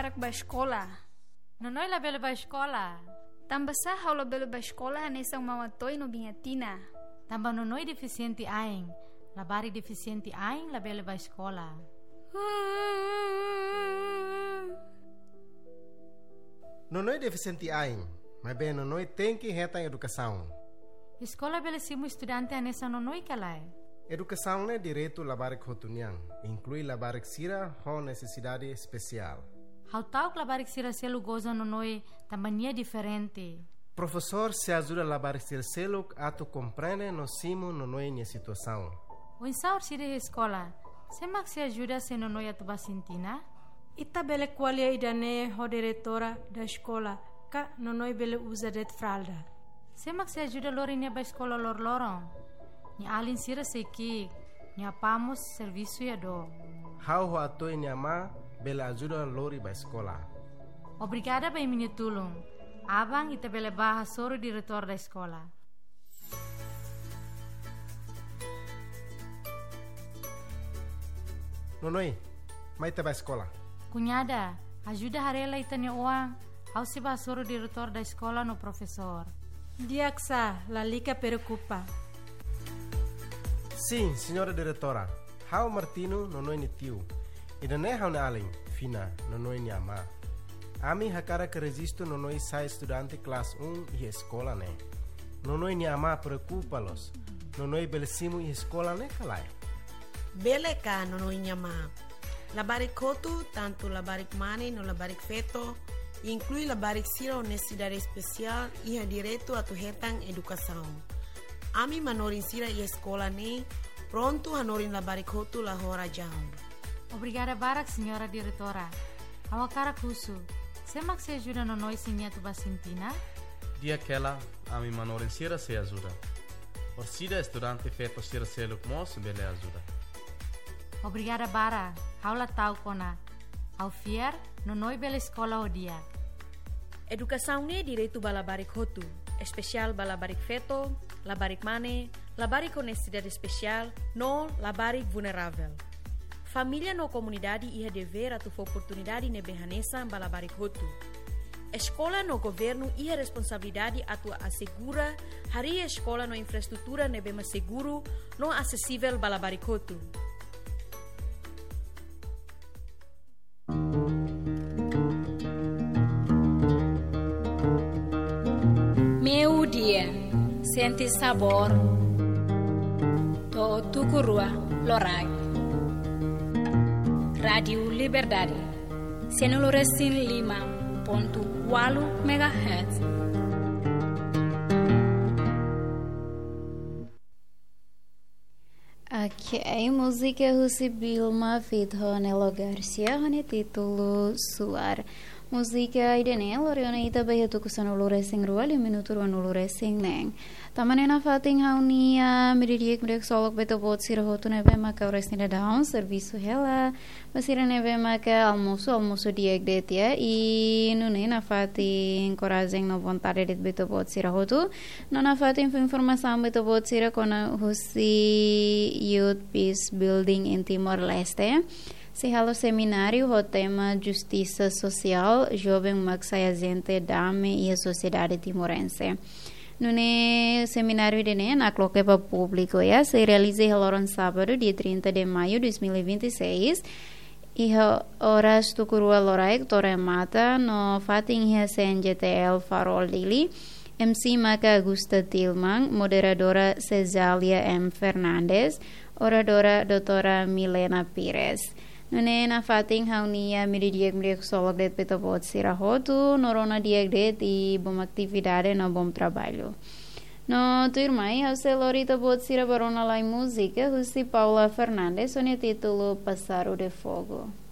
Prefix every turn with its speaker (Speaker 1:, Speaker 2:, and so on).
Speaker 1: labarak ba escola.
Speaker 2: Nonoi labelo ba escola.
Speaker 1: Tambah sah hau labelo ba escola nesang mamatoy no bingatina.
Speaker 2: Tambah nonoi deficiente aing. Labari deficiente aing labelo ba escola.
Speaker 3: Nonoi deficiente aing, mas bem nonoi tem que reta educação.
Speaker 2: Escola belesimu estudante anessa nonoi kalai.
Speaker 3: Educação é direito labarik hotuniang, inclui labarik sira com necessidade especial.
Speaker 2: Hau tau que labarik sira selu goza nonoi tambania diferente.
Speaker 3: Professor se ajuda labarik sira selu ato compreende no simo nonoi nia situação.
Speaker 2: O insaur sira escola, semak se ajuda se nonoi atu basintina?
Speaker 4: Ita bele qualia idane ho diretora da escola, ka nonoi bele usa det fralda.
Speaker 2: Semak se ajuda lori nia ba escola lor lorong. Ni alin sira seiki, ni apamos serviço ya do.
Speaker 3: Hau ho atoi nia ma bele ajuda lori ba escola.
Speaker 2: Obrigada ba minha tulung. Abang ita bele baha soro diretor da escola.
Speaker 3: Nonoi, mai te ba escola.
Speaker 2: Cunhada, ajuda harela itanya uang. Hau se baha soro diretor da escola no professor.
Speaker 4: Diaksa, la lica preocupa.
Speaker 3: Sim, senhora diretora. Hau Martino nonoi ni tiu. Ida ne hau na alin, fina nonoi ni ama. Ami hakara que resisto nonoi sai estudante classe 1 e escola ne. Nonoi ni ama preocupa-los. Nonoi belesimu e escola ne kalai.
Speaker 5: Bele ka nonoi ni ama. Labarik kotu, tanto labarik mane no labarik feto, inclui labarik sira necessidade especial e direito a tu hetang educação. Ami manorin sira e escola ne, pronto hanorin labarik kotu la hora jam.
Speaker 2: Obrigada barak, senhora diretora. Awakara kusu. Semak se ajuda nonoi sinia tu basintina?
Speaker 6: Dia aquela, ami manorin sira se ajuda. Orsida estudante feto sira seluk mos bele ajuda.
Speaker 2: Obrigada bara. Haula tau kona. Au fiar, nonoi bela escola o dia.
Speaker 7: Educação ne direito balabarik hotu, especial balabarik feto, labarik mane, labarik com necessidade especial, no labarik vulnerável. Família no comunidade ia dever a tu oportunidade ne behanesa balabarik hotu. Escola no governo ia responsabilidade a tu assegura hari escola no infraestrutura ne bema seguro, no acessível balabarik hotu.
Speaker 8: Meu dia, sente sabor, to tukurua lorai. Radio Liberdade, Senoloresin 5.8 MHz.
Speaker 9: Ok, música Russi Bilma feita Ronelo Garcia, com título Suar. Música idene loriona ita baia tu kusano loresing rual e minuto ruano loresing neng. Tamanena fating haunia miridiek miriek solok beto bot sira hotu nebe maka oresnida down serviço hela. Basira nebe maka almoço diek detia e nunena fating coragem no vontade de beto bot sira hotu. Nona fating informação beto bot sira kona Russi Youth Peace Building in Timor-Leste. Se halo seminário o tema Justiça Social, Jovem Maxaiazente Dame e a Sociedade Timorense. No seminário de na cloqueva público se realiza no sábado, dia 30 de maio de 2026, e horas do Curua Lorai, Torre Mata, no Fating CNGTL Farol Dili, MC Maca Augusta Tilman, moderadora Cesália M. Fernandes, oradora Doutora Milena Pires. Na fating haunia miridiek miriek solok det peta bot sirahotu norona diek det e bom atividade no bom trabalho. No tu irmã, hause lorita bot sira barona lá em música, Russi Paula Fernandes, sonia título Passaro de Fogo.